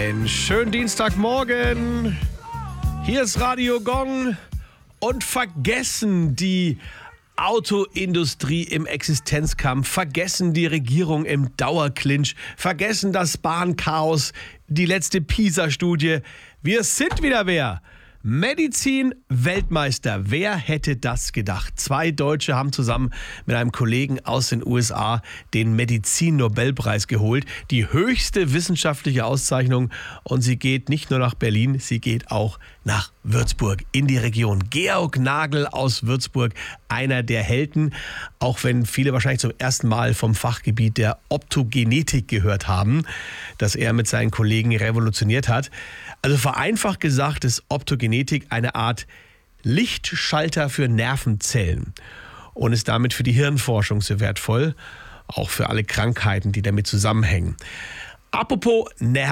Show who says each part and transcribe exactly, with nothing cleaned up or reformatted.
Speaker 1: Einen schönen Dienstagmorgen. Hier ist Radio Gong und vergessen die Autoindustrie im Existenzkampf, vergessen die Regierung im Dauerclinch, vergessen das Bahnchaos, die letzte PISA-Studie. Wir sind wieder wer? Medizin-Weltmeister. Wer hätte das gedacht? Zwei Deutsche haben zusammen mit einem Kollegen aus den U S A den Medizin-Nobelpreis geholt. Die höchste wissenschaftliche Auszeichnung. Und sie geht nicht nur nach Berlin, sie geht auch nach Würzburg in die Region. Georg Nagel aus Würzburg, einer der Helden. Auch wenn viele wahrscheinlich zum ersten Mal vom Fachgebiet der Optogenetik gehört haben, das er mit seinen Kollegen revolutioniert hat. Also vereinfacht gesagt ist Optogenetik eine Art Lichtschalter für Nervenzellen und ist damit für die Hirnforschung sehr wertvoll, auch für alle Krankheiten, die damit zusammenhängen. Apropos Nerven.